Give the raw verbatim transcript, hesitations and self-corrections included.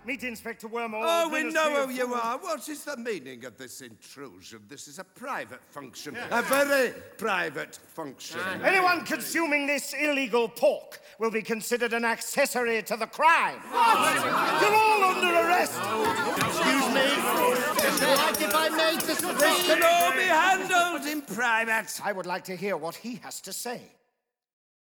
Meet Inspector Wormhole. Oh, we know who you are. What is the meaning of this intrusion? This is a private function. Yeah. A very private function. Uh, Anyone consuming this illegal pork will be considered an accessory to the crime. What? You're all under arrest. Excuse me. Is it like if I made this... This can all be handled in private. I would like to hear what he has to say.